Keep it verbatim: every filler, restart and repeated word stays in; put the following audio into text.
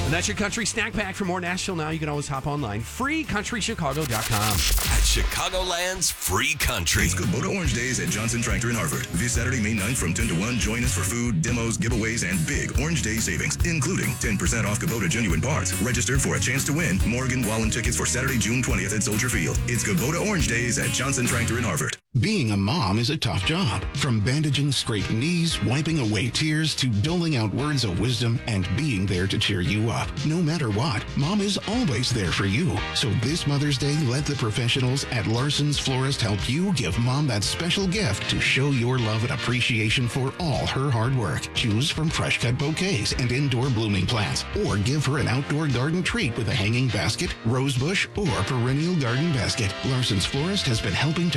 And that's your country snack pack. For more Nashville Now, you can always hop online. free country chicago dot com. At Chicagoland's Free Country. It's Kubota Orange Days at Johnson Tractor in Harvard. This Saturday, May ninth from ten to one. Join us for food, demos, giveaways, and big Orange Day savings, including ten percent off Kubota genuine parts. Register for a chance to win Morgan Wallen tickets for Saturday, June twentieth at Soldier Field. It's Kubota Orange Days at Johnson Tractor in Harvard. Being a mom is a tough job. From bandaging scraped knees, wiping away tears, to doling out words of wisdom and being there to cheer you up. No matter what, Mom is always there for you. So this Mother's Day, let the professionals at Larson's Florist help you give Mom that special gift to show your love and appreciation for all her hard work. Choose from fresh cut bouquets and indoor blooming plants, or give her an outdoor garden treat with a hanging basket, rose bush, or perennial garden basket. Larson's Florist has been helping to